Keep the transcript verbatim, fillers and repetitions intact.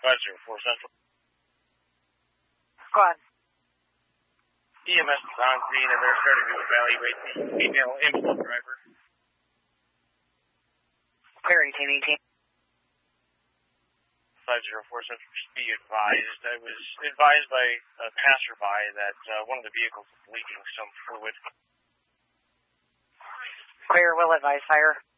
five zero four Central. Go on. E M S is on scene and they're starting to evaluate the female ambulance driver. Clear eighteen eighteen. five zero four Central, be advised. I was advised by a passerby that uh, one of the vehicles is leaking some fluid. Clear, will advise fire.